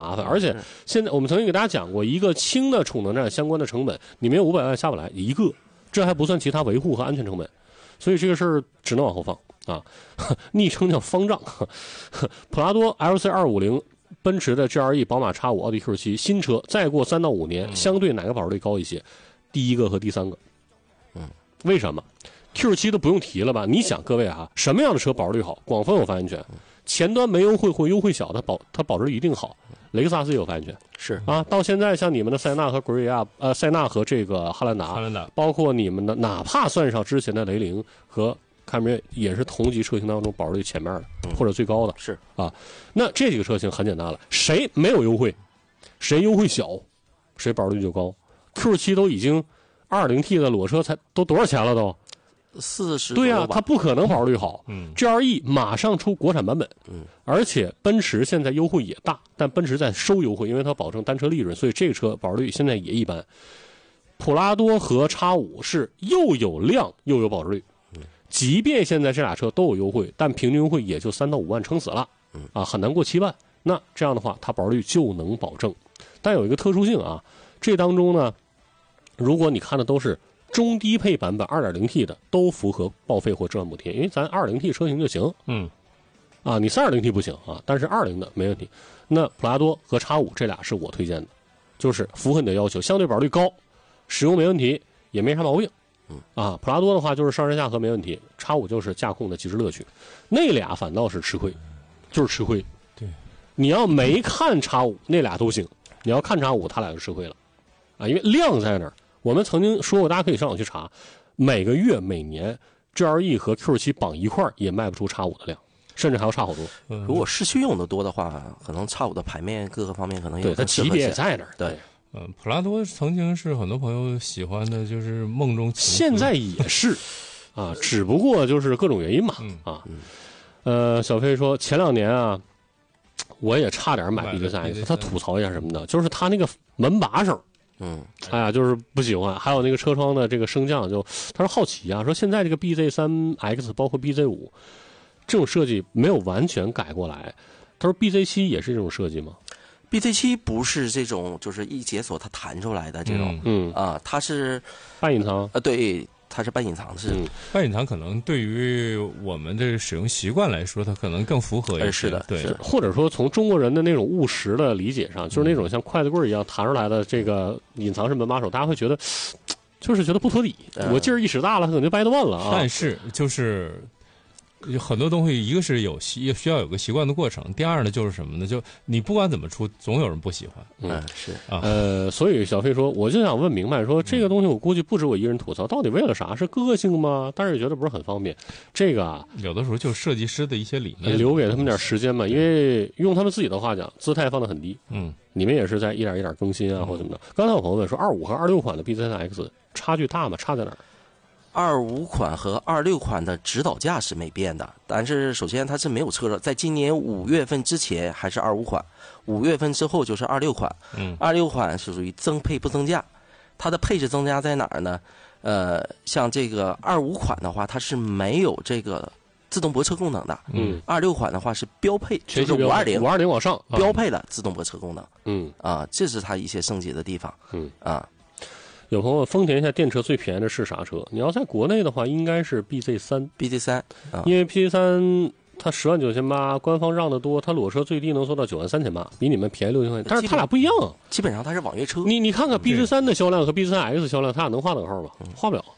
麻烦。而且现在我们曾经给大家讲过，一个轻的储能站相关的成本，你没有500万下不来一个，这还不算其他维护和安全成本，所以这个事儿只能往后放啊。昵称叫方丈，普拉多 LC250。奔驰的 GLE、宝马 X5、奥迪 Q7 新车，再过3到5年，相对哪个保值率高一些？第一个和第三个。为什么 ？Q7 都不用提了吧？你想，各位啊，什么样的车保值率好？广泛有发言权，前端没优惠或优惠小，它保值率一定好。雷克萨斯也有发言权， 是啊。到现在，像你们的塞纳和圭亚，塞纳和这个汉兰达，包括你们的，哪怕算上之前的雷凌和凯美瑞，也是同级车型当中保值率前面的，或者最高的。 是啊，那这几个车型很简单了，谁没有优惠，谁优惠小，谁保值率就高。Q7 都已经2.0T 的裸车才都多少钱了都 ？40。 对啊，它不可能保值率好。GLE 马上出国产版本。而且奔驰现在优惠也大，但奔驰在收优惠，因为它保证单车利润，所以这个车保值率现在也一般。普拉多和 X5 是又有量又有保值率。即便现在这俩车都有优惠，但平均优惠也就3到5万撑死了，啊，很难过7万。那这样的话，它保值率就能保证。但有一个特殊性啊，这当中呢，如果你看的都是中低配版本 2.0T 的，都符合报废或置换补贴，因为咱 2.0T 车型就行。啊，你3.0T 不行啊，但是20的没问题。那普拉多和 X5 这俩是我推荐的，就是符合你的要求，相对保值率高，使用没问题，也没啥毛病。啊，普拉多的话就是上山下河没问题，X5就是驾控的极致乐趣，那俩反倒是吃亏，就是吃亏。 对， 你要没看 X5，那俩都行；你要看 X5，他俩就吃亏了，啊，因为量在那儿。我们曾经说过，大家可以上网去查，每个月、每年 GLE 和 Q7 绑一块也卖不出 X5的量，甚至还要差好多。 如果市区用的多的话，可能X5的牌面各个方面可能有。 对，它级别也在那儿。 对。 普拉多曾经是很多朋友喜欢的，就是梦中情。 现在也是，啊，只不过就是各种原因嘛，啊，小飞说前2年啊，我也差点买 BZ3X， 他吐槽一下什么的，就是他那个门把手，哎呀，就是不喜欢，还有那个车窗的这个升降，就他说好奇啊，说现在这个 BZ3X 包括 BZ5 这种设计没有完全改过来，他说 BZ7 也是这种设计吗 ？BZ7 不是这种，就是一解锁它弹出来的这种，它是半隐藏， 对，它是半隐藏式。 半隐藏可能对于我们的使用习惯来说，它可能更符合一些。 是的， 对， 或者说从中国人的那种务实的理解上，就是那种像筷子棍一样弹出来的这个隐藏式门把手，大家会觉得就是觉得不合理。我劲儿一使大了，它可能就掰断了啊。 但是就是有很多东西，一个是需要有个习惯的过程，第二呢就是什么呢？就你不管怎么出，总有人不喜欢。 是啊， 所以小飞说，我就想问明白，说这个东西我估计不止我一个人吐槽，到底为了啥？是个性吗？但是也觉得不是很方便。这个啊， 有的时候就是设计师的一些理念， 留给他们点时间嘛，因为用他们自己的话讲，姿态放得很低。你们也是在一点一点更新啊，或者怎么的。刚才有朋友问说，25和26款的 BZ3X 差距大吗？差在哪儿 ？25款和26款的指导价是没变的，但是首先它是没有车了，在今年5月份之前还是25款，5月份之后就是26款。26款是属于增配不增价，它的配置增加在哪儿呢？像这个25款的话，它是没有这个自动泊车功能的。26款的话是标配，就是520 往上标配的自动泊车功能。这是它一些升级的地方。 有朋友丰田现在电车最便宜的是啥车？你要在国内的话，应该是 BZ3，因为 BZ3 它10.98万，官方让的多，它裸车最低能做到9.38万，比你们便宜6000块钱，但是它俩不一样， 基本上它是网约车。 你看看 BZ3 的销量和 BZ3X 销量，它俩能划等号吗？划不了。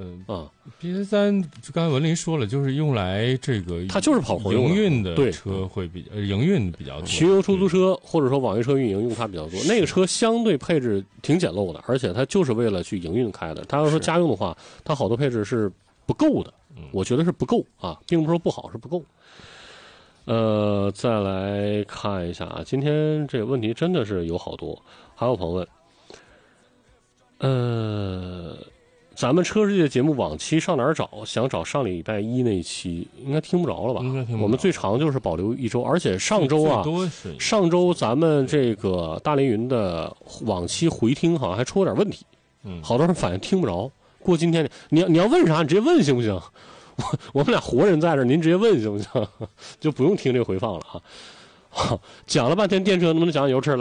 BZ3 就刚才文林说了，就是用来这个它就是跑活用营运的车会营运比较多， 巡游出租车或者说网约车运营用它比较多。那个车相对配置挺简陋的，而且它就是为了去营运开的。它要说家用的话，它好多配置是不够的，我觉得是不够啊，并不是说不好，是不够。再来看一下啊，今天这个问题真的是有好多，还有朋友问，咱们车世界节目往期上哪儿找？想找上礼拜1那期，应该听不着了吧？我们最长就是保留1周，而且上周咱们这个大连云的往期回听好像还出了点问题，好多人反映听不着。过今天你要问啥，你直接问行不行？我们俩活人在这，您直接问行不行？就不用听这个回放了啊。讲了半天电车，能不能讲油车？